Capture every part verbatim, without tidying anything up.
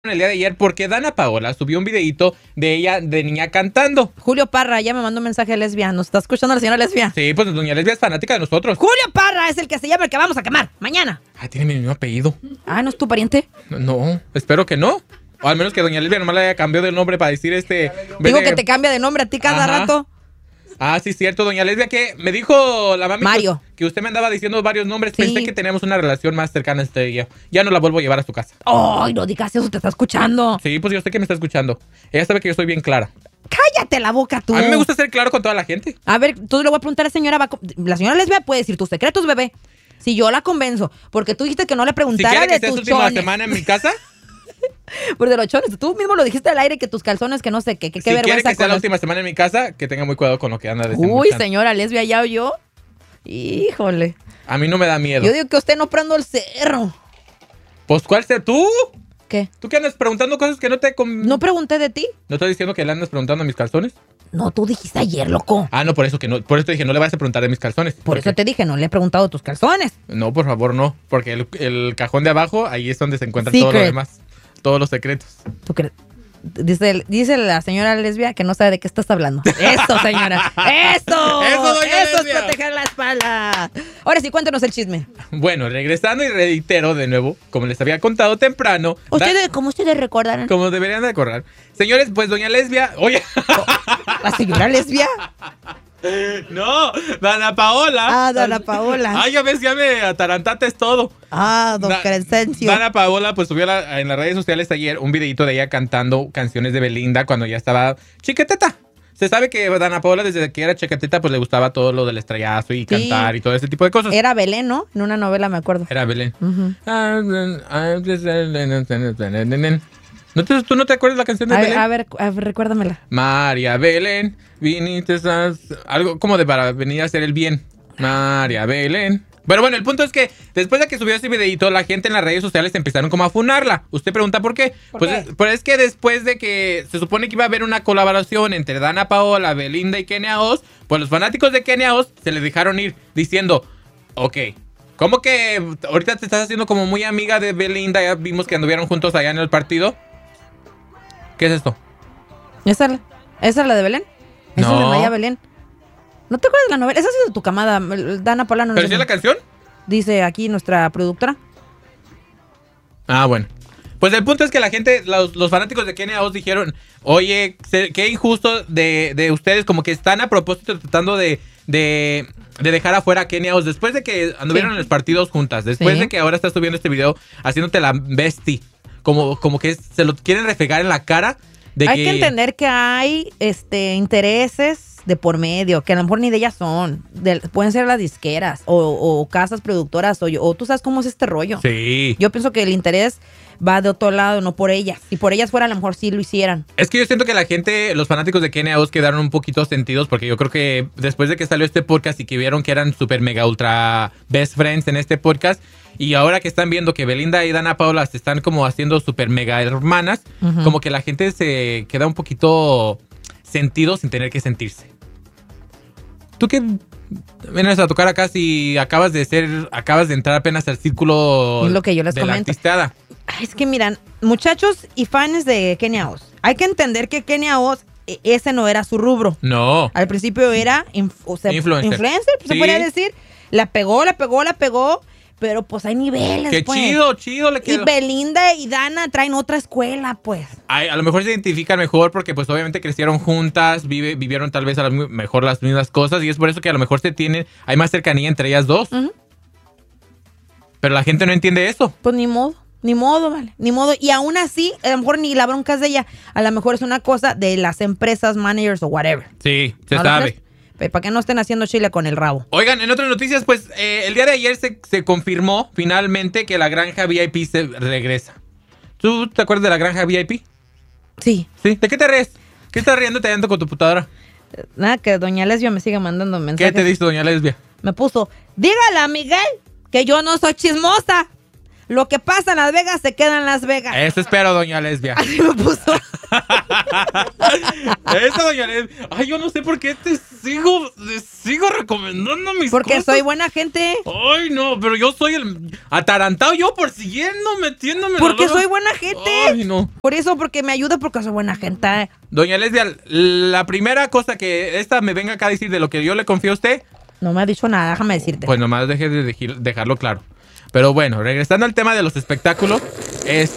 el día de ayer porque Dana Paola subió un videito de ella de niña cantando. Julio Parra ya me mandó un mensaje lesbia. ¿Nos está escuchando la señora lesbia? Sí, pues doña Lesbia es fanática de nosotros. Julio Parra es el que se llama el que vamos a quemar mañana. Ah, tiene mi mismo apellido. Ah, ¿no es tu pariente? No, no, espero que no. O al menos que doña Lesbia nomás le haya cambiado el nombre para decir este... Digo de... que te cambia de nombre a ti cada Ajá. rato. Ah, sí, cierto, doña Lesbia, que me dijo la mami Mario. Que, que usted me andaba diciendo varios nombres. Sí. Pensé que teníamos una relación más cercana usted y yo. Ya no la vuelvo a llevar a su casa. Ay, no digas eso, te está escuchando. Sí, pues yo sé que me está escuchando. Ella sabe que yo soy bien clara. Cállate la boca tú. A mí me gusta ser claro con toda la gente. A ver, tú le voy a preguntar a la señora. va a- La señora lesbia puede decir tus secretos, bebé. Si yo la convenzo. Porque tú dijiste que no le Si preguntara quiere que de sea su tus última chones. semana en mi casa, Por de los chones. Tú mismo lo dijiste al aire que tus calzones, que no sé qué. Que, si qué quiere vergüenza que sea con la los- última semana en mi casa, que tenga muy cuidado con lo que anda Uy, desembuchando. señora lesbia, ya oyó. Híjole. A mí no me da miedo. Yo digo que usted no prendo el cerro. Pues, ¿cuál sea tú? ¿Qué? ¿Tú qué andas preguntando cosas que no te... com- ¿No pregunté de ti? ¿No estás diciendo que le andas preguntando a mis calzones? No, tú dijiste ayer, loco. Ah, no, por eso que no. Por eso te dije, no le vas a preguntar de mis calzones. Por eso te dije, no le he preguntado tus calzones. No, por favor, no. Porque el, el cajón de abajo, ahí es donde se encuentra todo lo Secret. demás. Todos los secretos. ¿Tú crees? Dice, dice la señora lesbia que no sabe de qué estás hablando. Eso, señora. Eso. Eso, doña Eso es lesbia. proteger la espalda. Ahora sí, cuéntanos el chisme. Bueno, regresando y reitero de nuevo, como les había contado temprano. da- Ustedes, como ustedes recordarán, Como deberían de acordar. Señores, pues doña Lesbia... Oye, la señora lesbia. no, Dana Paola. Ah, Dana Paola. Ay, ya ves, ya me atarantates todo. Ah, don Da- Crescencio. Dana Paola pues subió la- en las redes sociales ayer un videito de ella cantando canciones de Belinda cuando ya estaba chiquiteta. Se sabe que Dana Paola desde que era chiquiteta pues le gustaba todo lo del estrellazo y cantar y todo ese tipo de cosas. Era Belén, ¿no? En una novela me acuerdo. Era Belén. Ujú. ¿No te- ¿Tú no te acuerdas la canción de A ver, Belén? a ver, a ver, recuérdamela. María Belén, viniste a... Algo como de para venir a hacer el bien. María Belén. Pero bueno, el punto es que después de que subió ese videito, la gente en las redes sociales empezaron como a funarla. ¿Usted pregunta por qué? ¿Por pues, qué? Es, pues es que después de que se supone que iba a haber una colaboración entre Dana Paola, Belinda y Kenia Oz, pues los fanáticos de Kenia Oz se le dejaron ir diciendo, ok, ¿cómo que ahorita te estás haciendo como muy amiga de Belinda? Ya vimos que anduvieron juntos allá en el partido. ¿Qué es esto? ¿Esa, es la- esa es la de Belén? Esa es No. de Maya Belén. ¿No te acuerdas de la novela? Esa es de tu camada, el- Dana Paola. No ¿Pero sé si es la cómo. canción? Dice aquí nuestra productora. Ah, bueno. Pues el punto es que la gente, los, los fanáticos de Kenia Oz dijeron, oye, se- qué injusto de, de ustedes, como que están a propósito tratando de, de, de dejar afuera a Kenia Oz después de que anduvieron Sí. en los partidos juntas, después Sí. de que ahora estás subiendo este video haciéndote la bestie, como, como que se lo quieren refregar en la cara de Hay que... que entender que hay este intereses de por medio, que a lo mejor ni de ellas son. De- pueden ser las disqueras o, o casas productoras o, yo- o tú sabes cómo es este rollo. Sí. Yo pienso que el interés va de otro lado, no por ellas. Si por ellas fuera, a lo mejor sí lo hicieran. Es que yo siento que la gente, los fanáticos de Kenia Oz quedaron un poquito sentidos porque yo creo que después de que salió este podcast y que vieron que eran super mega ultra best friends en este podcast y ahora que están viendo que Belinda y Dana Paola se están como haciendo super mega hermanas, Ujú. como que la gente se queda un poquito sentido sin tener que sentirse. ¿Tú qué vienes a tocar acá si acabas de ser, acabas de entrar apenas al círculo Es lo que yo les de la comento. artisteada? Ay, es que miran, muchachos y fans de Kenia Oz, hay que entender que Kenia Oz, e- ese no era su rubro. No. Al principio era inf- o sea, Influencer. influencer, pues, se Sí. podría decir. La pegó, la pegó, la pegó, pero pues hay niveles, Qué pues. chido, chido le Y quedó. Belinda y Dana traen otra escuela, pues. Ay, a lo mejor se identifican mejor porque pues obviamente crecieron juntas, vive, vivieron tal vez a lo mi- mejor las mismas cosas y es por eso que a lo mejor se tienen, hay más cercanía entre ellas dos. Ujú. Pero la gente no entiende eso. Pues ni modo, ni modo, vale, ni modo. Y aún así, a lo mejor ni la bronca es de ella. A lo mejor es una cosa de las empresas, managers o whatever. Sí, se ¿No lo sabe. crees? Pero para que no estén haciendo chile con el rabo. Oigan, en otras noticias, pues eh, el día de ayer se, se confirmó finalmente que la granja V I P se regresa. ¿Tú te acuerdas de la granja V I P? Sí. Sí. ¿De qué te ríes? ¿Qué estás riendo te con tu computadora? Nada, que doña Lesbia me sigue mandando ¿Qué mensajes. te dice doña Lesbia? Me puso, dígale a Miguel que yo no soy chismosa. Lo que pasa en Las Vegas se queda en Las Vegas. Eso espero, doña Lesbia. Así me puso. Eso, doña Lesbia. Ay, yo no sé por qué te sigo, te sigo recomendando mis Porque cosas. soy buena gente. Ay, no, pero yo soy el atarantado yo por siguiendo metiéndome. Porque luego. soy buena gente. Ay, no. Por eso, porque me ayuda, porque soy buena gente. Doña Lesbia, la primera cosa que esta me venga acá a decir de lo que yo le confío a usted, No me ha dicho nada, déjame decirte. pues nomás deje de deji- dejarlo claro. Pero bueno, regresando al tema de los espectáculos, es...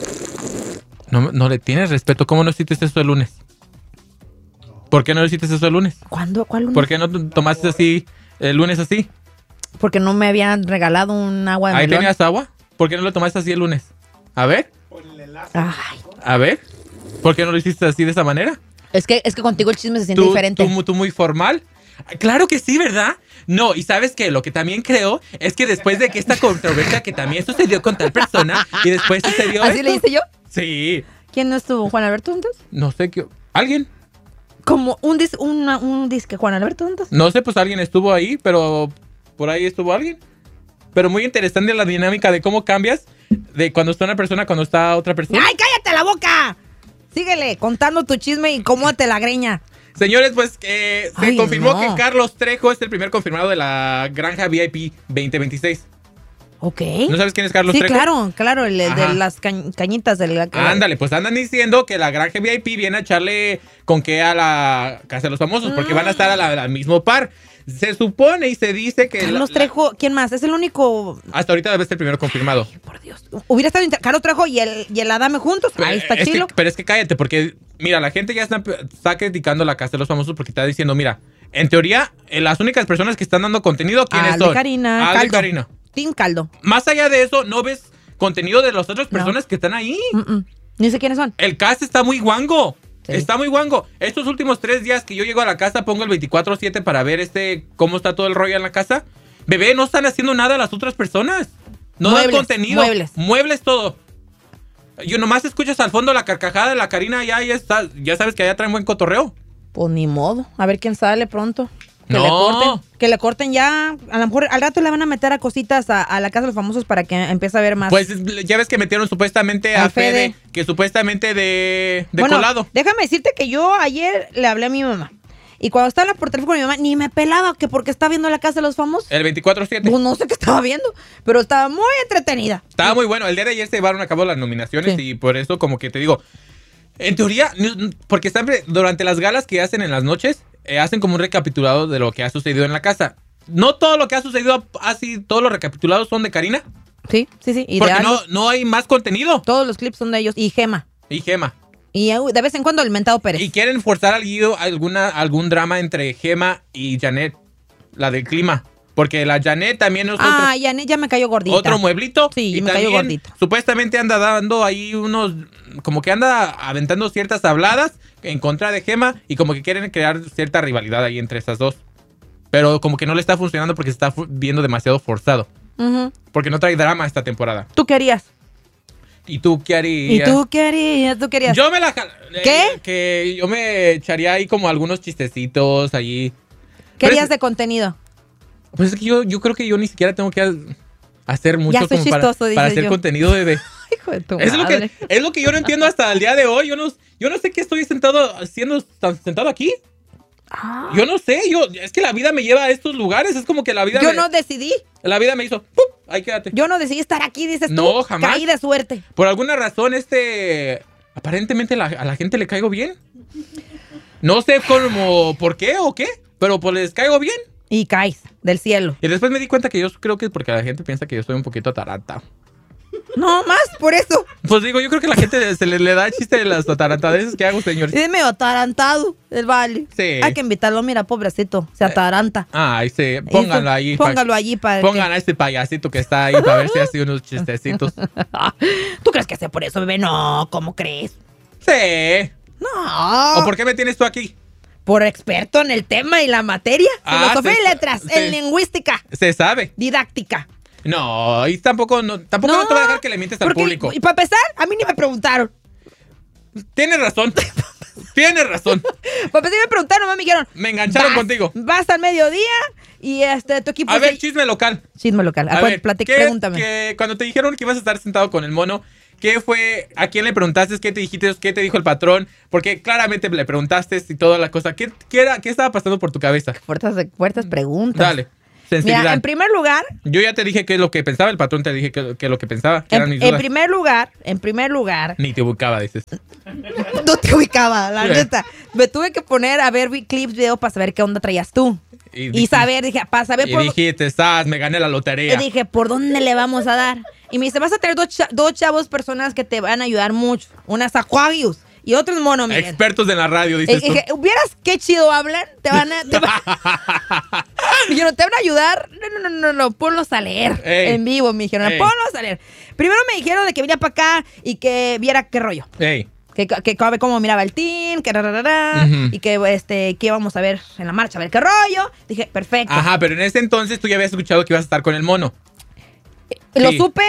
No, no le tienes respeto. ¿Cómo no hiciste eso el lunes? ¿Por qué no hiciste eso el lunes? ¿Cuándo? ¿Cuál lunes? ¿Por qué no tomaste así el lunes así? Porque no me habían regalado un agua de ¿Ahí melón. tenías agua? ¿Por qué no lo tomaste así el lunes? A ver, Ay, a ver. ¿Por qué no lo hiciste así de esa manera? es que, es que contigo el chisme se siente ¿Tú, diferente. tú, tú muy formal? Claro que sí, ¿verdad? No, y ¿sabes qué? Lo que también creo es que después de que esta controversia que también sucedió con tal persona y después sucedió ¿Así esto- le hice yo? Sí, ¿Quién no estuvo? ¿Juan Alberto entonces? no sé qué... ¿Alguien? Como un dis, una, un disque Juan Alberto entonces. No sé, pues alguien estuvo ahí, pero por ahí estuvo alguien. Pero muy interesante la dinámica de cómo cambias de cuando está una persona, cuando está otra persona. ¡Ay, cállate la boca! Síguele contando tu chisme y cómo te la greña. Señores, pues eh, se Ay, confirmó no. que Carlos Trejo es el primer confirmado de la Granja V I P veinte veintiséis. Ok. ¿No sabes quién es Carlos Sí, Trejo? claro, claro, el, el Ajá. de las ca- cañitas del... Ándale, pues andan diciendo que la Granja V I P viene a echarle con qué a la Casa de los Famosos, porque van a estar a la- al mismo par. Se supone y se dice que... Carlos la- Trejo, ¿quién más? Es el único... la- hasta ahorita debe ser el primero confirmado. Por Dios. Hubiera estado inter- Carlos Trejo y el, y el Adame juntos. Ahí está es que- chilo. pero es que cállate, porque mira, la gente ya está, está criticando la Casa de los Famosos porque está diciendo, mira, en teoría, eh, las únicas personas que están dando contenido, ¿quiénes Aldo son? y Karina. Aldo y Caldo. Karina. Team Caldo. Más allá de eso, no ves contenido de las otras personas que están ahí. Mm-mm. Ni sé quiénes son. El cast está muy guango. Sí. Está muy guango. Estos últimos tres días que yo llego a la casa, pongo el veinticuatro siete para ver este cómo está todo el rollo en la casa. Bebé, no están haciendo nada las otras personas. No Muebles, dan contenido. muebles. Muebles todo. Yo nomás escuchas al fondo la carcajada de la Karina y ya está. Ya sabes que allá traen buen cotorreo. Pues ni modo. A ver quién sale pronto. Que No. le corten. Que le corten ya. A lo mejor al rato le van a meter a cositas a, a la Casa de los Famosos para que empiece a ver más. Pues ya ves que metieron supuestamente a Al Fede. Fede, que supuestamente de, de bueno, colado. déjame decirte que yo ayer le hablé a mi mamá. Y cuando estaba por teléfono con mi mamá, ni me pelaba que porque estaba viendo la Casa de los Famosos. El veinticuatro siete. Pues no sé qué estaba viendo, pero estaba muy entretenida. Estaba muy bueno. El día de ayer se llevaron a cabo las nominaciones Sí. y por eso como que te digo, en teoría, n- porque siempre durante las galas que hacen en las noches, eh, hacen como un recapitulado de lo que ha sucedido en la casa. No todo lo que ha sucedido, así todos los recapitulados son de Karina, Sí, sí, sí. Y de porque Aldo. no, no hay más contenido. Todos los clips son de ellos. Y Gema. Y Gema. Y uh, de vez en cuando el mentado Pérez. Y quieren forzar al guido alguna, algún drama entre Gema y Janet, la del clima. Porque la Janet también es otro, Ah, ya, ya me cayó gordita. otro mueblito. Sí, y me cayó también gordita. supuestamente anda dando ahí unos, como que anda aventando ciertas habladas en contra de Gema y como que quieren crear cierta rivalidad ahí entre esas dos. Pero como que no le está funcionando porque se está fu- viendo demasiado forzado. Ujú. Porque no trae drama esta temporada. ¿Tú qué harías? ¿Y tú qué ¿Y harías? tú qué harías? ¿Tú querías? Yo me la... jal- eh, ¿Qué? que yo me echaría ahí como algunos chistecitos allí. ¿Qué harías Pero es- de contenido? Pues es que yo, yo creo que yo ni siquiera tengo que ha- hacer mucho Ya soy como para, chistoso, dice para hacer yo. contenido de... Hijo de tu Es lo, madre. que, es lo que yo no entiendo hasta el día de hoy. Yo no, yo no sé qué estoy sentado haciendo tan- sentado aquí. Ah, Yo no sé. Yo, es que la vida me lleva a estos lugares. Es como que la vida yo me, no decidí. la vida me hizo. ¡Pum! Ahí quédate. Yo no decidí estar aquí, dices tú. No, jamás. Caí de suerte. Por alguna razón, este. Aparentemente la- a la gente le caigo bien. No sé cómo, por qué o qué, pero pues les caigo bien. Y caes del cielo. Y después me di cuenta que yo creo que es porque la gente piensa que yo soy un poquito ataranta. No, más por eso. Pues digo, yo creo que la gente se le, le da el chiste de las atarantadeces que hago, señores. Es medio atarantado el vale. Sí. Hay que invitarlo, mira, pobrecito. Se ataranta. Ay, sí, pónganlo ahí. pa- Póngalo allí para. Pongan a este payasito que está ahí para ver si hace unos chistecitos. ¿Tú crees que sea por eso, bebé? No, ¿cómo crees? Sí. No. ¿O por qué me tienes tú aquí? Por experto en el tema y la materia. Ah, Filosofía sí, y letras. sí. En lingüística. Se sabe. Didáctica. No, y tampoco, no, tampoco no, te voy a dejar que le mientes al porque- público. Y para empezar, a mí ni me preguntaron. Tienes razón. Tienes razón. Pues sí me preguntaron, me dijeron. Me engancharon vas, contigo. Vas al mediodía y este, tu equipo... A ver, se... chisme local. Chisme local. A A ver, platic, ¿qué- pregúntame. qué- cuando te dijeron que ibas a estar sentado con el mono, ¿qué fue? ¿A quién le preguntaste? ¿Qué te dijiste? ¿Qué te dijo el patrón? Porque claramente le preguntaste y toda la cosa. ¿Qué, qué, era, qué estaba pasando por tu cabeza? Fuertes, fuertes preguntas. Dale. Sensibilidad. Mira, en primer lugar, Yo ya te dije qué es lo que pensaba, el patrón te dije qué qué es lo que pensaba, que eran en, mis en dudas. primer lugar, en primer lugar, Ni te ubicaba, dices. no te ubicaba, la Sí. neta. Me tuve que poner a ver vi- clips, videos para saber qué onda traías tú. Y Y, dije- saber, dije, para saber Y por dijiste, estás, me gané la lotería. Y dije, ¿por dónde le vamos a dar? Y me dice, vas a tener dos, cha- dos chavos, personas que te van a ayudar mucho. Unas Aquarius y otros mono, Miguel. Expertos en la radio, Y dices tú. dije, ¿vieras qué chido hablan? Te van a... Te va- me dijeron, ¿te van a ayudar? No, no, no, no, no, ponlos a leer Ey. en vivo. Me dijeron, Ey. ponlos a leer. Primero me dijeron de que viniera para acá y que viera qué rollo. Ey, Que, que, que cómo miraba el team, que rararara, Ujú. y que este que íbamos a ver en la marcha, a ver qué rollo. Dije, perfecto. ajá, pero en ese entonces tú ya habías escuchado que ibas a estar con el mono. Lo Sí. supe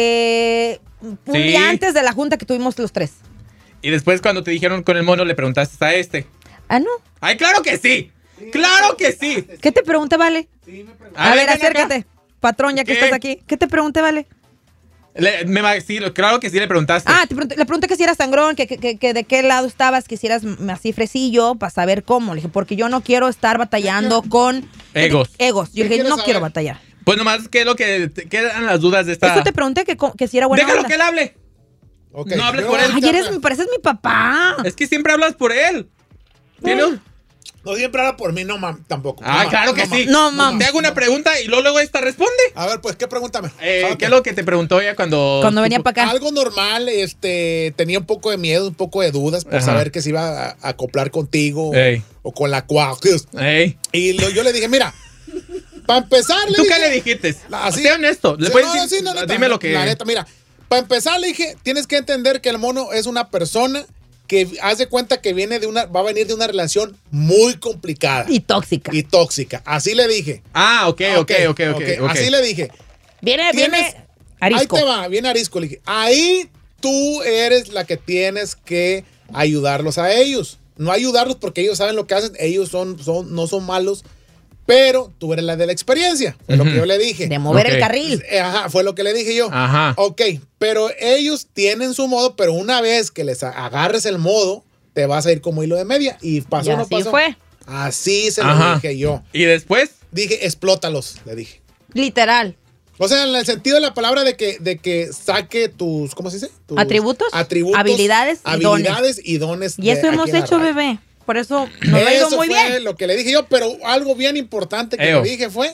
eh, un Sí. día antes de la junta que tuvimos los tres. Y después cuando te dijeron con el mono le preguntaste a este. Ah, no. ¡Ay, claro que sí! ¡Claro que sí! ¿Qué te pregunté, Vale? A, ver, ven acá. acércate. Patrón, ya que ¿Qué? estás aquí. ¿Qué te pregunté, Vale? Le- me va- sí, lo- claro que sí le preguntaste. Ah, te pregunté, le pregunté que si eras sangrón, que, que, que- que de qué lado estabas, que si eras m- así fresillo, para saber cómo. Le dije, porque yo no quiero estar batallando con... Egos. Egos. Yo ¿Qué le dije, quieres no saber? quiero batallar. Pues nomás, ¿qué es lo que te- qué eran las dudas de esta? Eso te pregunté, que, co- que si era buena Déjalo onda. que él hable. Ok, No hables yo- por él. Ay, eres, me pareces mi papá. Es que siempre hablas por él. ¿Tiene un- No siempre habla por mí, no, mam, tampoco. Ah, No, claro que no, sí. mam. No, mam. Te hago una pregunta y luego, luego esta responde. A ver, pues, ¿qué pregúntame? Eh, Jálate. ¿Qué es lo que te preguntó ella cuando... Cuando venía para acá. Algo normal, este, tenía un poco de miedo, un poco de dudas por Ajá. saber que se iba a, a acoplar contigo Ey. o con la Aquarius. Ey. Y lo- yo le dije, mira, para empezar, le ¿Tú dije, qué le dijiste? Así- Sé honesto. ¿Le Sí, puedes no, decir? sí, no, neta, Dime lo que... La neta, mira, para empezar le dije, tienes que entender que el mono es una persona que haz de cuenta que viene de una, va a venir de una relación muy complicada Y tóxica. y tóxica. Así le dije. Ah, ok, ok, ok, ok. ok. Así le dije. Viene, Tienes- viene arisco. Ahí te va, viene arisco. Le dije, ahí tú eres la que tienes que ayudarlos a ellos. No ayudarlos porque ellos saben lo que hacen. Ellos son, son, no son malos. Pero tú eres la de la experiencia. Fue lo Ujú. que yo le dije. De mover Ok. el carril. Eh, Ajá, fue lo que le dije yo. Ajá. Ok, pero ellos tienen su modo, pero una vez que les a- agarres el modo, te vas a ir como hilo de media. Y pasó Y o no así pasó. fue. Así se lo Ajá. dije yo. ¿Y después? Dije, explótalos, le dije. Literal. O sea, en el sentido de la palabra de que, de que saque tus, ¿cómo se dice? Tus Atributos, atributos, habilidades y habilidades y dones. Y eso de hemos aquí en la hecho, radio. bebé. Por eso nos ha ido Eso muy fue bien. lo que le dije yo, pero algo bien importante que Eo. le dije fue,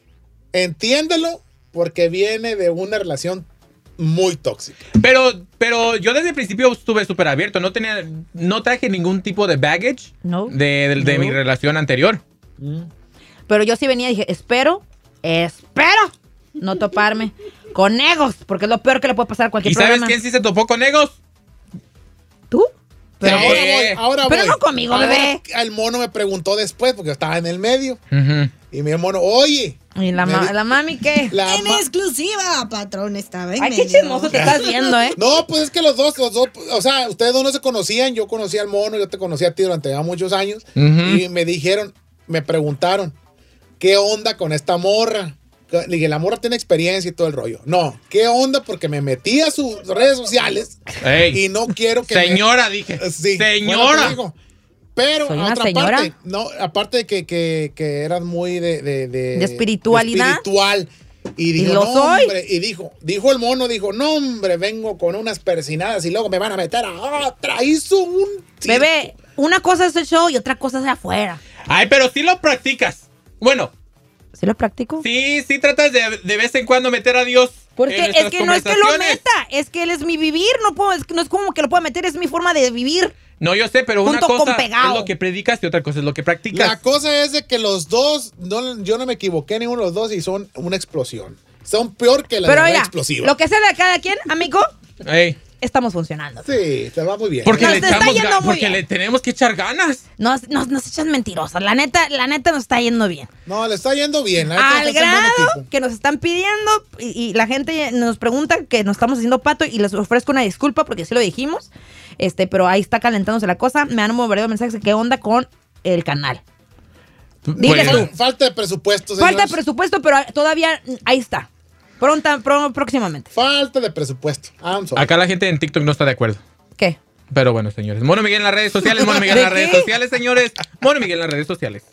entiéndelo porque viene de una relación muy tóxica. Pero, pero yo desde el principio estuve súper abierto. No tenía, no traje ningún tipo de baggage No. de, de- de No. mi relación anterior. Pero yo sí venía y dije, espero, espero no toparme con egos, porque es lo peor que le puede pasar a cualquier ¿Y sabes programa. quién sí se topó con egos? ¿Tú? Pero- ahora Eh, voy, ahora pero voy. no conmigo, Ahora bebé. El mono me preguntó después porque yo estaba en el medio. Ujú. Y mi mono, oye. ¿Y la, me ma- di- la mami qué? la En ma- exclusiva, patrón, estaba en Ay, qué medio. chismoso te estás viendo, ¿eh? No, pues es que los dos, los dos, o sea, ustedes dos no se conocían, yo conocí al mono, yo te conocí a ti durante ya muchos años. Ujú. Y me dijeron, me preguntaron, ¿qué onda con esta morra? Le dije, la morra tiene experiencia y todo el rollo. No, ¿qué onda? Porque me metí a sus redes sociales Ey. y no quiero que me- Señora, dije. Sí, fue lo que Señora. dijo. Pero ¿Soy a una otra señora? parte, no, aparte de que, que, que eras muy de, de, de- ¿De espiritualidad? de espiritual. Y dijo, lo no, soy. hombre, y dijo, dijo el mono, dijo, no, hombre, vengo con unas persinadas y luego me van a meter a otra. Hizo un... Bebé, una cosa es el show y otra cosa es afuera. Ay, pero sí lo practicas. Bueno, ¿Sí lo practico? sí, sí tratas de, de vez en cuando meter a Dios. Porque en es nuestras que no es que lo conversaciones. meta, es que él es mi vivir, no puedo, es que no es como que lo pueda meter, es mi forma de vivir. No, yo sé, pero una Junto con cosa pegado. es lo que predicas y otra cosa es lo que practicas. La cosa es de que los dos, no, yo no me equivoqué ninguno de los dos y son una explosión. Son peor que la Pero de la oiga, explosiva. lo que sea de cada quien, amigo, Ey. estamos funcionando. Sí, te va muy bien. Porque, Nos le, está echamos yendo ga- muy porque bien. le tenemos que echar ganas. Nos, nos, nos echan mentirosas. La neta, la neta nos está yendo bien. No, le está yendo bien. La neta, Al es un buen grado equipo. que nos están pidiendo y, y la gente nos pregunta que nos estamos haciendo pato y les ofrezco una disculpa porque sí lo dijimos. Este, pero ahí está calentándose la cosa. Me han bombardeado mensajes de qué onda con el canal. Dile Pues, tú. Falta de presupuesto, Falta señores. presupuesto, pero todavía ahí está. Pronta, pro- próximamente. Falta de presupuesto. I'm sorry. Acá la gente en TikTok no está de acuerdo. ¿Qué? Pero bueno, señores. Mono Miguel en las redes sociales. Mono Miguel en ¿De las redes qué? sociales, señores. Mono Miguel en las redes sociales.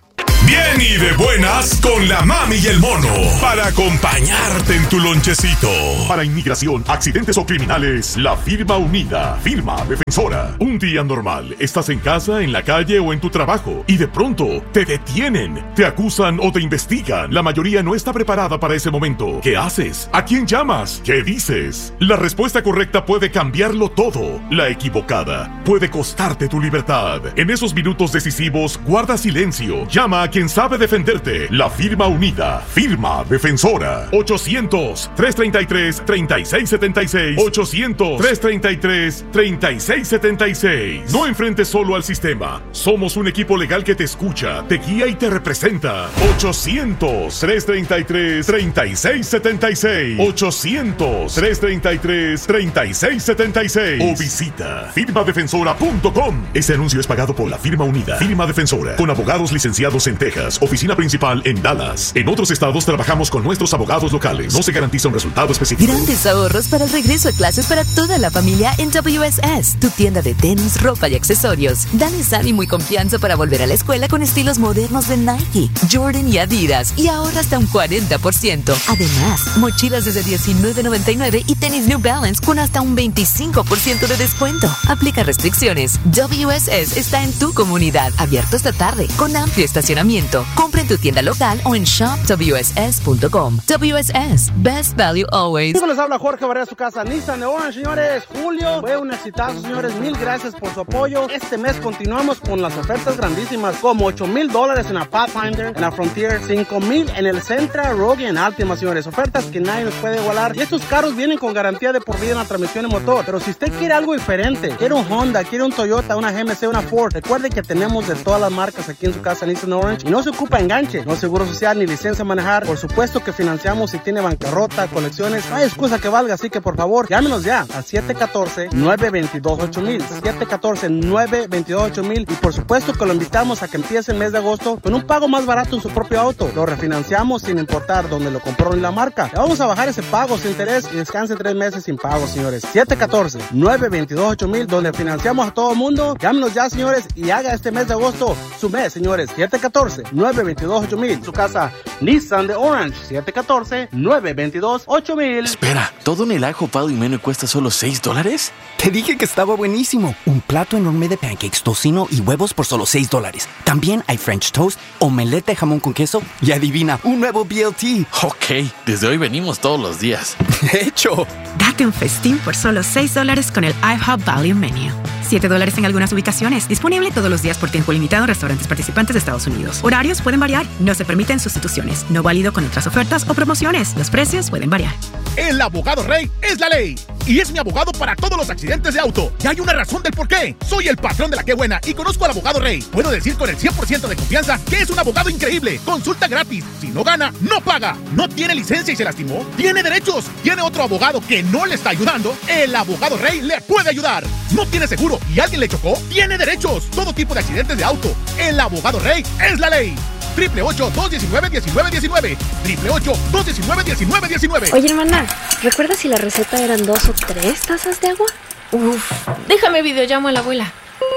Bien y de buenas con la mami y el mono para acompañarte en tu lonchecito. Para inmigración, accidentes o criminales, la firma unida, firma defensora. Un día normal, estás en casa, en la calle o en tu trabajo y de pronto te detienen, te acusan o te investigan. La mayoría no está preparada para ese momento. ¿Qué haces? ¿A quién llamas? ¿Qué dices? La respuesta correcta puede cambiarlo todo. La equivocada puede costarte tu libertad. En esos minutos decisivos, guarda silencio. Llama a quien sabe defenderte. La firma unida. Firma defensora. ochocientos, trescientos treinta y tres, treinta y seis setenta y seis. ochocientos, trescientos treinta y tres, treinta y seis setenta y seis. No enfrentes solo al sistema. Somos un equipo legal que te escucha, te guía y te representa. ochocientos, trescientos treinta y tres, treinta y seis setenta y seis. ochocientos, trescientos treinta y tres, treinta y seis setenta y seis. O visita firma defensora punto com. Este anuncio es pagado por la firma unida. Firma defensora. Con abogados licenciados en Texas. Oficina principal en Dallas. En otros estados trabajamos con nuestros abogados locales. No se garantiza un resultado específico. Grandes ahorros para el regreso a clases para toda la familia en W S S, tu tienda de tenis, ropa y accesorios. Dales ánimo y confianza para volver a la escuela con estilos modernos de Nike, Jordan y Adidas y ahorra hasta un cuarenta por ciento. Además, mochilas desde diecinueve noventa y nueve y tenis New Balance con hasta un veinticinco por ciento de descuento. Aplica restricciones. W S S está en tu comunidad, abierto esta tarde con amplio estacionamiento. Compra en tu tienda local o en shop w s s punto com. W S S, best value always. Les habla Jorge Barrera, su casa Nissan de Orange, señores. Julio fue un exitazo, señores. Mil gracias por su apoyo. Este mes continuamos con las ofertas grandísimas, como ocho mil dólares en la Pathfinder, en la Frontier, cinco mil en el Sentra, Rogue y en Altima, señores. Ofertas que nadie nos puede igualar. Y estos carros vienen con garantía de por vida en la transmisión y motor. Pero si usted quiere algo diferente, quiere un Honda, quiere un Toyota, una G M C, una Ford, recuerde que tenemos de todas las marcas aquí en su casa Nissan de Orange. Y no se ocupa enganche, no seguro social ni licencia a manejar. Por supuesto que financiamos si tiene bancarrota, colecciones. No hay excusa que valga, así que por favor, llámenos ya al siete uno cuatro, nueve dos dos, ocho mil. siete uno cuatro, nueve dos dos, ocho mil. Y por supuesto que lo invitamos a que empiece el mes de agosto con un pago más barato en su propio auto. Lo refinanciamos sin importar dónde lo compró ni la marca. Le vamos a bajar ese pago sin interés y descanse tres meses sin pago, señores. siete uno cuatro, nueve dos dos, ocho mil, donde financiamos a todo el mundo. Llámenos ya, señores, y haga este mes de agosto su mes, señores. siete uno cuatro, nueve dos dos, ocho mil. Su casa Nissan de Orange. siete uno cuatro, nueve dos dos, ocho mil. Espera, ¿todo en el ajo pado y menú cuesta solo seis dólares? Te dije que estaba buenísimo. Un plato enorme de pancakes, tocino y huevos por solo seis dólares. También hay French toast, omelette de jamón con queso y adivina, un nuevo B L T. Ok, desde hoy venimos todos los días. De hecho, Date un festín por solo seis dólares con el IHOP Value Menu. siete dólares en algunas ubicaciones. Disponible todos los días por tiempo limitado en restaurantes participantes de Estados Unidos. Horarios pueden variar. No se permiten sustituciones. No válido con otras ofertas o promociones. Los precios pueden variar. El abogado Rey es la ley. Y es mi abogado para todos los accidentes de auto. Y hay una razón del por qué. Soy el patrón de la que buena y conozco al abogado Rey. Puedo decir con el cien por ciento de confianza que es un abogado increíble. Consulta gratis. Si no gana, no paga. No tiene licencia y se lastimó. Tiene derechos. Tiene otro abogado que no le está ayudando. El abogado Rey le puede ayudar. No tiene seguro y alguien le chocó. Tiene derechos. Todo tipo de accidentes de auto. El abogado Rey es la ley. Triple ocho, dos diecinueve, diecinueve diecinueve. Triple ocho, dos diecinueve, diecinueve diecinueve. Oye, hermana, ¿recuerdas si la receta eran dos o tres tazas de agua? Uf, déjame videollamo a la abuela.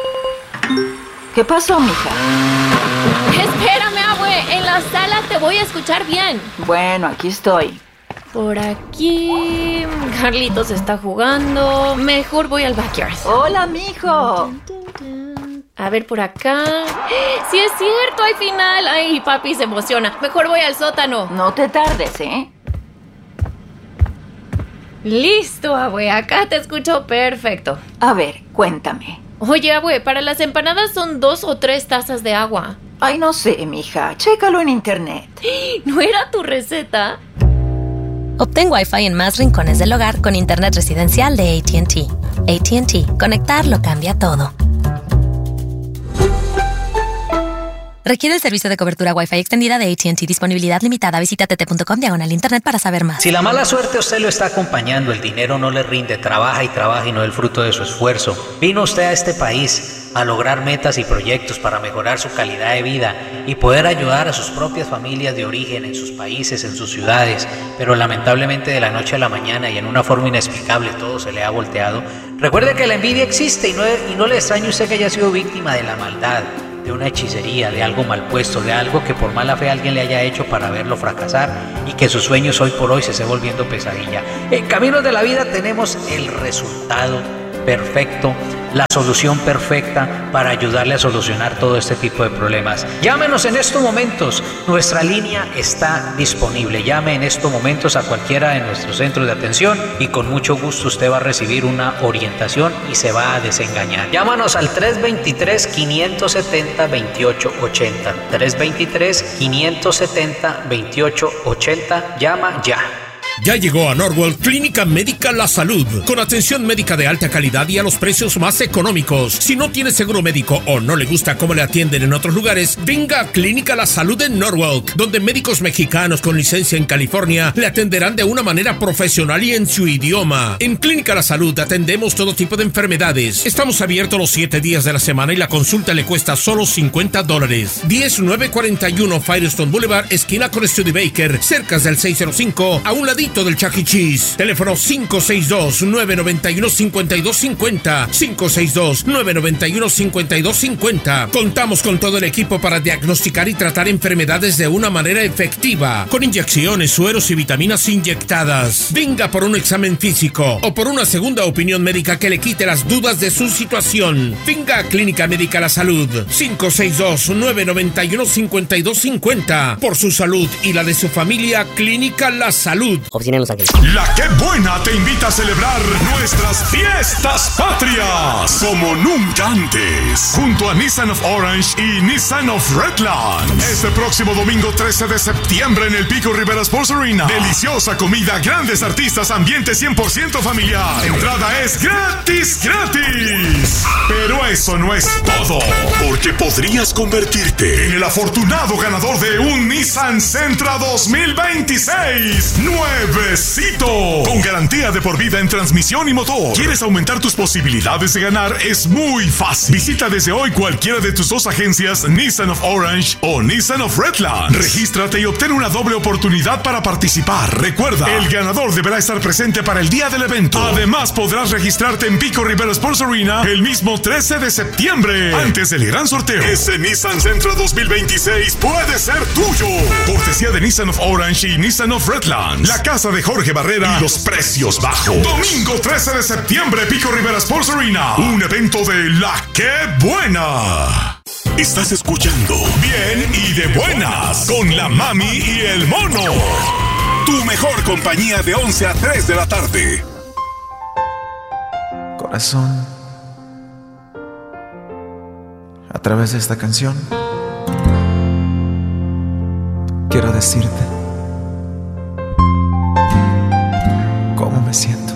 ¿Qué pasó, mija? Espérame, abue, en la sala te voy a escuchar bien. Bueno, aquí estoy. Por aquí... Carlitos está jugando. Mejor voy al backyard. Hola, mijo. A ver, por acá... ¡Sí es cierto! ¡Hay final! ¡Ay, papi se emociona! Mejor voy al sótano. No te tardes, ¿eh? Listo, abue. Acá te escucho perfecto. A ver, cuéntame. Oye, abue, para las empanadas son dos o tres tazas de agua. Ay, no sé, mija. Chécalo en internet. ¿No era tu receta? Obtén Wi-Fi en más rincones del hogar con internet residencial de A T and T. A T and T. Conectar lo cambia todo. Requiere el servicio de cobertura Wi-Fi extendida de A T and T. Disponibilidad limitada. Visita t t punto com diagonal internet para saber más. Si la mala suerte a usted lo está acompañando, el dinero no le rinde, trabaja y trabaja y no es el fruto de su esfuerzo. Vino usted a este país a lograr metas y proyectos para mejorar su calidad de vida y poder ayudar a sus propias familias de origen en sus países, en sus ciudades, pero lamentablemente de la noche a la mañana y en una forma inexplicable todo se le ha volteado. Recuerde que la envidia existe y no, y no le extrañe usted que haya sido víctima de la maldad, de una hechicería, de algo mal puesto, de algo que por mala fe alguien le haya hecho para verlo fracasar y que sus sueños hoy por hoy se esté volviendo pesadilla. En Caminos de la Vida tenemos el resultado perfecto, la solución perfecta para ayudarle a solucionar todo este tipo de problemas. Llámenos en estos momentos, nuestra línea está disponible. Llame en estos momentos a cualquiera de nuestros centros de atención y con mucho gusto usted va a recibir una orientación y se va a desengañar. Llámanos al tres dos tres, cinco siete cero, dos ocho ocho cero. tres dos tres, cinco siete cero, dos ocho ocho cero. Llama ya. Ya llegó a Norwalk Clínica Médica La Salud, con atención médica de alta calidad y a los precios más económicos. Si no tiene seguro médico o no le gusta cómo le atienden en otros lugares, venga a Clínica La Salud en Norwalk, donde médicos mexicanos con licencia en California le atenderán de una manera profesional y en su idioma. En Clínica La Salud atendemos todo tipo de enfermedades. Estamos abiertos los siete días de la semana y la consulta le cuesta solo cincuenta dólares. diez nueve cuarenta y uno Firestone Boulevard, esquina con Studebaker, cerca del seiscientos cinco, a un ladito del Chuck E. Cheese. Teléfono cinco seis dos, nueve nueve uno, cinco dos cinco cero, cinco seis dos, nueve nueve uno, cinco dos cinco cero. Contamos con todo el equipo para diagnosticar y tratar enfermedades de una manera efectiva, con inyecciones, sueros y vitaminas inyectadas. Venga por un examen físico o por una segunda opinión médica que le quite las dudas de su situación. Venga a Clínica Médica La Salud, cinco seis dos, nueve nueve uno, cinco dos cinco cero. Por su salud y la de su familia, Clínica La Salud. Oficina en Los Ángeles. La Que Buena te invita a celebrar nuestras fiestas patrias como nunca antes, junto a Nissan of Orange y Nissan of Redland. Este próximo domingo trece de septiembre en el Pico Rivera Sports Arena. Deliciosa comida, grandes artistas, ambiente cien por ciento familiar. Entrada es gratis, gratis. Pero eso no es todo, porque podrías convertirte en el afortunado ganador de un Nissan Sentra dos mil veintiséis. Nuevecito, con garantía de por vida en transmisión y motor. ¿Quieres aumentar tus posibilidades de ganar? Es muy fácil. Visita desde hoy cualquiera de tus dos agencias Nissan of Orange o Nissan of Redland. Regístrate y obtén una doble oportunidad para participar. Recuerda, el ganador deberá estar presente para el día del evento. Además, podrás registrarte en Pico Rivera Sports Arena el mismo trece de septiembre, antes del gran sorteo. Ese Nissan Sentra dos mil veintiséis puede ser tuyo. Cortesía de Nissan of Orange y Nissan of Redland, la casa de Jorge Barrera y los precios bajos. Domingo trece de septiembre, Pico Rivera Sports Arena, un evento de La Que Buena. Estás escuchando Bien y de Buenas con la Mami y el Mono. Tu mejor compañía de once a tres de la tarde. Corazón, a través de esta canción quiero decirte cómo me siento.